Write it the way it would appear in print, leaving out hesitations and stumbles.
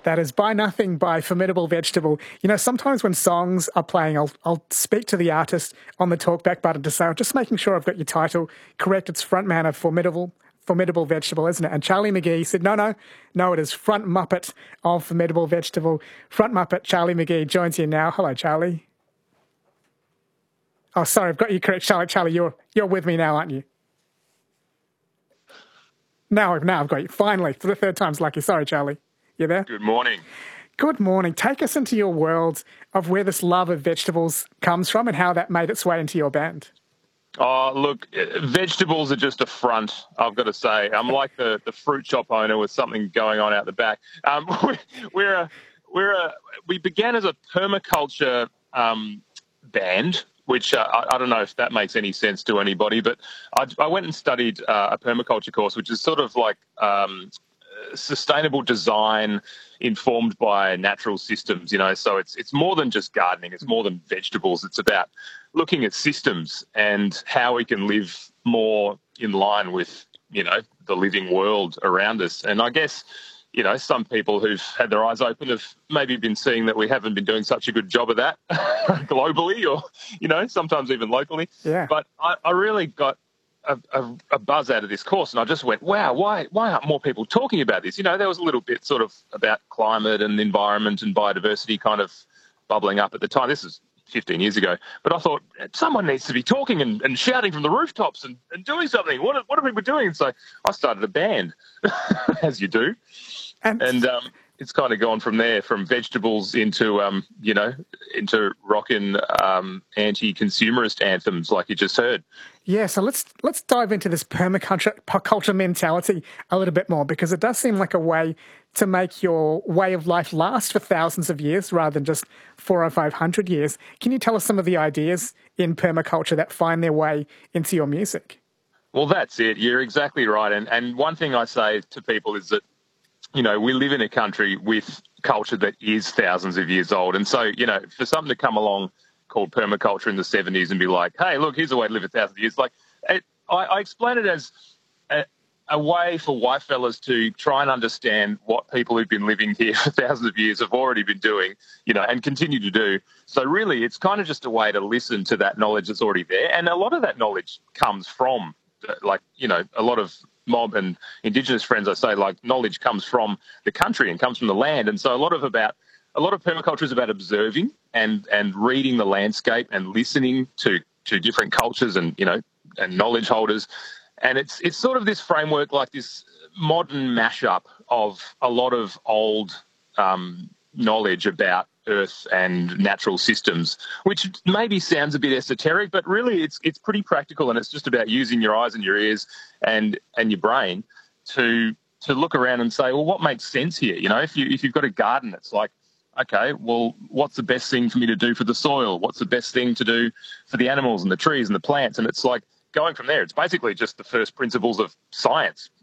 That is Buy Nothing by Formidable Vegetable. You know, sometimes when songs are playing, I'll speak to the artist on the talkback button to say, I'm just making sure I've got your title correct. It's frontman of Formidable Vegetable, isn't it? And Charlie McGee said, no, it is Front Muppet of Formidable Vegetable. Front Muppet Charlie McGee joins you now. Hello, Charlie. Oh, sorry, I've got you correct, Charlie. Charlie, you're with me now, aren't you? Now I've got you. Finally, for the third time's lucky. Sorry, Charlie. You there? Good morning. Good morning. Take us into your world of where this love of vegetables comes from and how that made its way into your band. Oh, look, vegetables are just a front, I've got to say. I'm like the fruit shop owner with something going on out the back. We began as a permaculture band, which I don't know if that makes any sense to anybody, but I went and studied a permaculture course, which is sort of like sustainable design informed by natural systems, you know. So it's more than just gardening, it's more than vegetables. It's about looking at systems and how we can live more in line with, you know, the living world around us. And I guess, you know, some people who've had their eyes open have maybe been seeing that we haven't been doing such a good job of that globally, or, you know, sometimes even locally. Yeah. But I really got a buzz out of this course, and I just went, wow, why aren't more people talking about this? You know, there was a little bit sort of about climate and environment and biodiversity kind of bubbling up at the time. This is 15 years ago. But I thought, someone needs to be talking and shouting from the rooftops and doing something. What are people doing? And so I started a band, as you do. And it's kind of gone from there, from vegetables into, into rockin' anti-consumerist anthems like you just heard. Yeah, so let's dive into this permaculture mentality a little bit more, because it does seem like a way to make your way of life last for thousands of years rather than just 400 or 500 years. Can you tell us some of the ideas in permaculture that find their way into your music? Well, that's it. You're exactly right. And one thing I say to people is that, you know, we live in a country with culture that is thousands of years old. And so, you know, for something to come along called permaculture in the 70s and be like, hey, look, here's a way to live 1,000 years. Like, I explain it as a way for white fellas to try and understand what people who've been living here for thousands of years have already been doing, you know, and continue to do. So really, it's kind of just a way to listen to that knowledge that's already there. And a lot of that knowledge comes from, like, you know, a lot of mob and Indigenous friends, I say, like, knowledge comes from the country and comes from the land. And so a lot of permaculture is about observing and reading the landscape and listening to different cultures and, you know, and knowledge holders. And it's sort of this framework, like this modern mashup of a lot of old knowledge about Earth and natural systems, which maybe sounds a bit esoteric, but really it's pretty practical, and it's just about using your eyes and your ears and your brain to look around and say, well, what makes sense here? You know, if you've got a garden, it's like, okay, well, what's the best thing for me to do for the soil? What's the best thing to do for the animals and the trees and the plants? And it's like going from there. It's basically just the first principles of science,